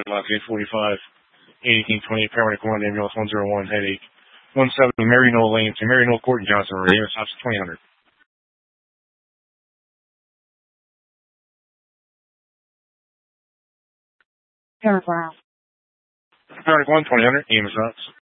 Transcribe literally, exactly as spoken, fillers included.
Block eight forty-five, eighteen twenty-eight, paramedic one, ambulance one oh one, headache. one seventy, Mary Knoll Lane, to Mary Knoll Court in Johnson, radio stops twenty hundred. Paragraph. Paramedic one, twenty hundred, E M S ops.